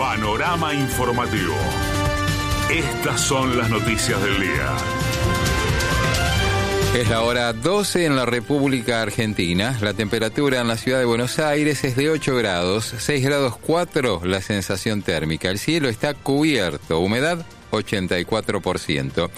Panorama informativo. Estas son las noticias del día. Es la hora 12 en la República Argentina. La temperatura en la ciudad de Buenos Aires es de 8 grados, 6 grados 4 la sensación térmica. El cielo está cubierto, humedad 84%.